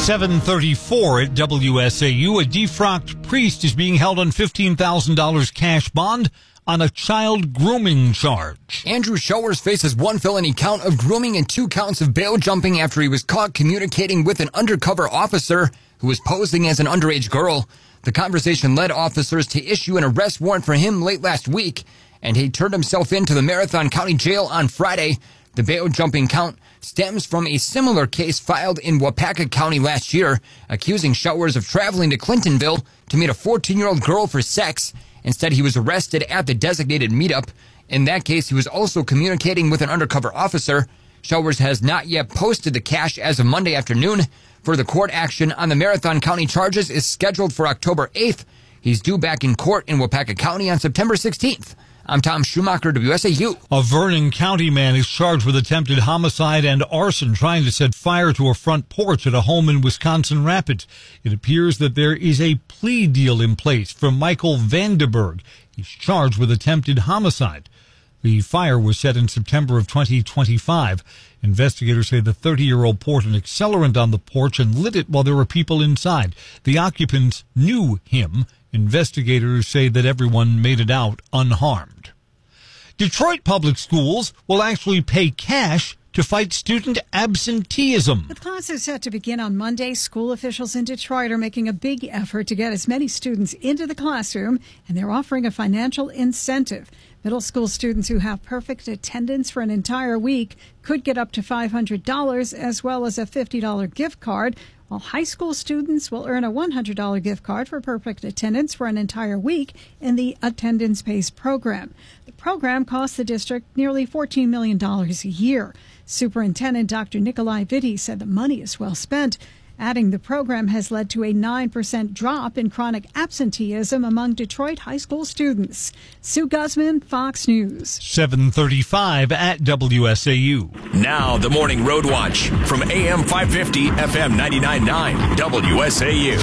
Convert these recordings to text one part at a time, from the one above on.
7:34 at WSAU. A defrocked priest is being held on $15,000 cash bond on a child grooming charge. Andrew Showers faces 1 felony count of grooming and 2 counts of bail jumping after he was caught communicating with an undercover officer who was posing as an underage girl. The conversation led officers to issue an arrest warrant for him late last week, and he turned himself into the Marathon County Jail on Friday. The bail jumping count stems from a similar case filed in Waupaca County last year, accusing Showers of traveling to Clintonville to meet a 14-year-old girl for sex. Instead, he was arrested at the designated meetup. In that case, he was also communicating with an undercover officer. Showers has not yet posted the cash as of Monday afternoon. Further court action on the Marathon County charges is scheduled for October 8th. He's due back in court in Waupaca County on September 16th. I'm Tom Schumacher, WSAU. A Vernon County man is charged with attempted homicide and arson, trying to set fire to a front porch at a home in Wisconsin Rapids. It appears that there is a plea deal in place for Michael Vandenberg. He's charged with attempted homicide. The fire was set in September of 2025. Investigators say the 30-year-old poured an accelerant on the porch and lit it while there were people inside. The occupants knew him. Investigators say that everyone made it out unharmed. Detroit Public Schools will actually pay cash to fight student absenteeism. With classes set to begin on Monday, school officials in Detroit are making a big effort to get as many students into the classroom, and they're offering a financial incentive. Middle school students who have perfect attendance for an entire week could get up to $500 as well as a $50 gift card, while high school students will earn a $100 gift card for perfect attendance for an entire week in the Attendance Pays program. The program costs the district nearly $14 million a year. Superintendent Dr. Nikolai Vitti said the money is well spent, adding the program has led to a 9% drop in chronic absenteeism among Detroit high school students. Sue Guzman, Fox News. 7:35 at WSAU. Now the Morning Road Watch from AM 550, FM 99.9, WSAU.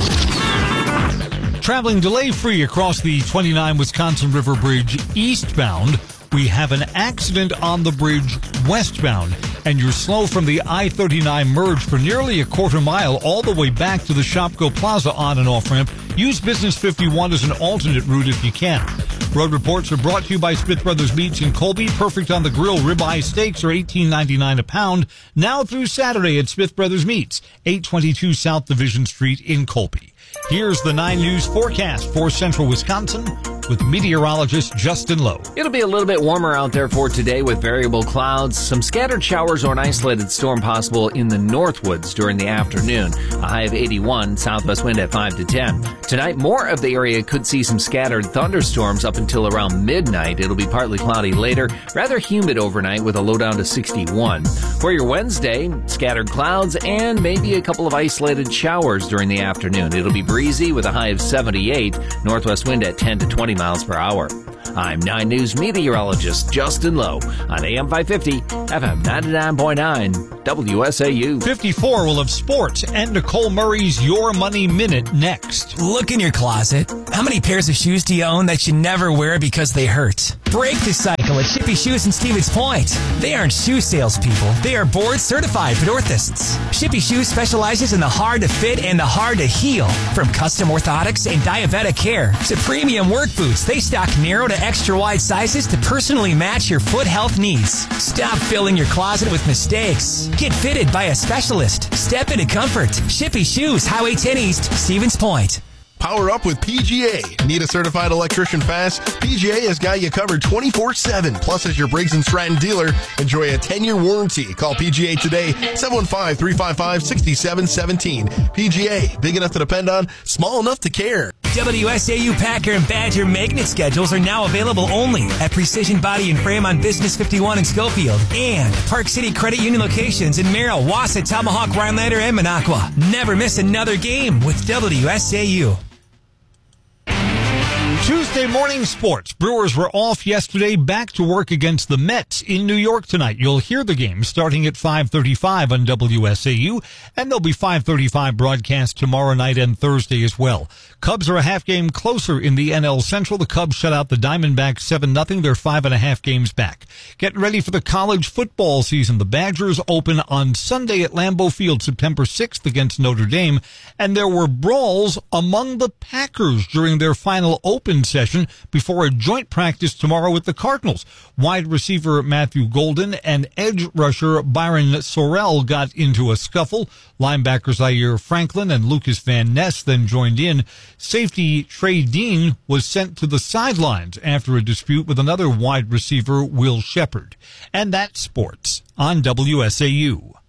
Traveling delay-free across the 29 Wisconsin River Bridge eastbound. We have an accident on the bridge westbound, and you're slow from the I-39 merge for nearly a quarter mile all the way back to the Shopko Plaza on and off ramp. Use Business 51 as an alternate route if you can. Road reports are brought to you by Smith Brothers Meats in Colby. Perfect on the grill ribeye steaks are $18.99 a pound. Now through Saturday at Smith Brothers Meats, 822 South Division Street in Colby. Here's the 9 News forecast for central Wisconsin with meteorologist Justin Lowe. It'll be a little bit warmer out there for today with variable clouds, some scattered showers or an isolated storm possible in the Northwoods during the afternoon. A high of 81, southwest wind at 5 to 10. Tonight, more of the area could see some scattered thunderstorms up until around midnight. It'll be partly cloudy later, rather humid overnight with a low down to 61. For your Wednesday, scattered clouds and maybe a couple of isolated showers during the afternoon. It'll be breezy with a high of 78, northwest wind at 10 to 20 miles per hour. I'm 9 News meteorologist Justin Lowe on AM 550, FM 99.9, WSAU. 54 will have sports and Nicole Murray's Your Money Minute next. Look in your closet. How many pairs of shoes do you own that you never wear because they hurt? Break the cycle at Shippy Shoes in Stevens Point. They aren't shoe salespeople. They are board-certified podorthists. Shippy Shoes specializes in the hard-to-fit and the hard-to-heal. From custom orthotics and diabetic care to premium work boots, they stock narrow to extra-wide sizes to personally match your foot health needs. Stop filling your closet with mistakes. Get fitted by a specialist. Step into comfort. Shippy Shoes, Highway 10 East, Stevens Point. Power up with PGA. Need a certified electrician fast? PGA has got you covered 24/7. Plus, as your Briggs & Stratton dealer, enjoy a 10-year warranty. Call PGA today, 715-355-6717. PGA, big enough to depend on, small enough to care. WSAU Packer and Badger magnet schedules are now available only at Precision Body and Frame on Business 51 in Schofield and Park City Credit Union locations in Merrill, Wausau, Tomahawk, Rhinelander, and Minocqua. Never miss another game with WSAU. Tuesday morning sports. Brewers were off yesterday, back to work against the Mets in New York tonight. You'll hear the game starting at 5:35 on WSAU, and there'll be 5:35 broadcast tomorrow night and Thursday as well. Cubs are a half game closer in the NL Central. The Cubs shut out the Diamondbacks 7-0. They're 5.5 games back. Getting ready for the college football season. The Badgers open on Sunday at Lambeau Field, September 6th against Notre Dame, and there were brawls among the Packers during their final open session before a joint practice tomorrow with the Cardinals. Wide receiver Matthew Golden and edge rusher Byron Sorrell got into a scuffle. Linebackers Zaire Franklin and Lucas Van Ness then joined in. Safety Trey Dean was sent to the sidelines after a dispute with another wide receiver, Will Shepard. And that's sports on WSAU.